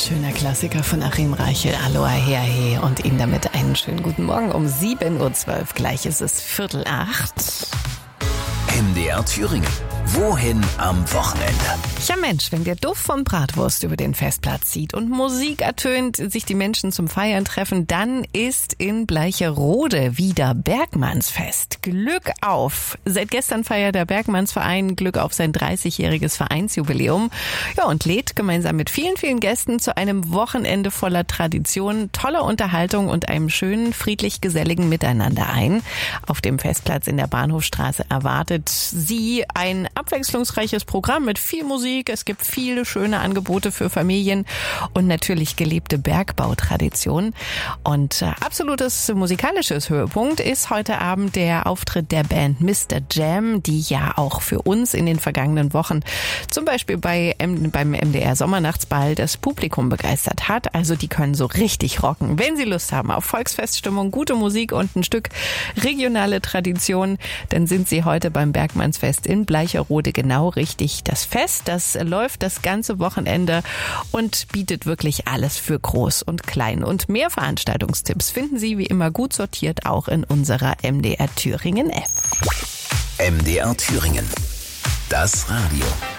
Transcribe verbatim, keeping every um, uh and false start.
schöner Klassiker von Achim Reichel, Aloha Heahe, und Ihnen damit einen schönen guten Morgen um sieben Uhr zwölf. Gleich ist es Viertel acht. M D R Thüringen. Wohin am Wochenende? Ja Mensch, wenn der Duft von Bratwurst über den Festplatz zieht und Musik ertönt, sich die Menschen zum Feiern treffen, dann ist in Bleicherode wieder Bergmannsfest. Glück auf! Seit gestern feiert der Bergmannsverein Glück auf sein dreißigjähriges Vereinsjubiläum. Ja, und lädt gemeinsam mit vielen, vielen Gästen zu einem Wochenende voller Tradition, toller Unterhaltung und einem schönen, friedlich geselligen Miteinander ein. Auf dem Festplatz in der Bahnhofstraße erwartet Sie ein abwechslungsreiches Programm mit viel Musik. Es gibt viele schöne Angebote für Familien und natürlich gelebte Bergbautradition. Und äh, absolutes musikalisches Höhepunkt ist heute Abend der Auftritt der Band Mister Jam, die ja auch für uns in den vergangenen Wochen zum Beispiel bei M- beim M D R Sommernachtsball das Publikum begeistert hat. Also die können so richtig rocken. Wenn Sie Lust haben auf Volksfeststimmung, gute Musik und ein Stück regionale Tradition, dann sind Sie heute beim Bergmannsfest in Bleicherode genau richtig. Das Fest, das läuft das ganze Wochenende und bietet wirklich alles für Groß und Klein. Und mehr Veranstaltungstipps finden Sie wie immer gut sortiert auch in unserer M D R Thüringen App. M D R Thüringen. Das Radio.